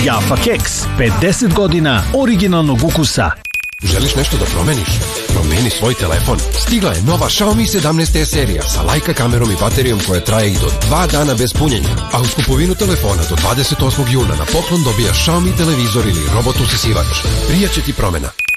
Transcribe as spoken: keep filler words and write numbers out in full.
Jaffa keks, pedeset godina originalnog ukusa. Želiš nešto da promeniš? Promeni svoj telefon. Stigla je nova Xiaomi sedamnaest E serija sa Leica kamerom i baterijom koja traje i do dva dana bez punjenja. A uz kupovinu telefona do dvadeset osmog juna na poklon dobijaš Xiaomi televizor ili robot usisivač. Prija će ti promena.